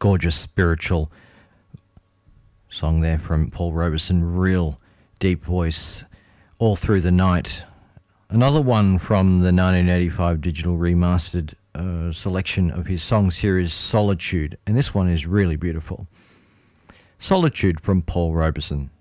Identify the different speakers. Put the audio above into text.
Speaker 1: gorgeous spiritual song there from Paul Robeson. Real deep voice all through the night. Another one from the 1985 digital remastered selection of his song series Solitude, and this one is really beautiful. Solitude from Paul Robeson.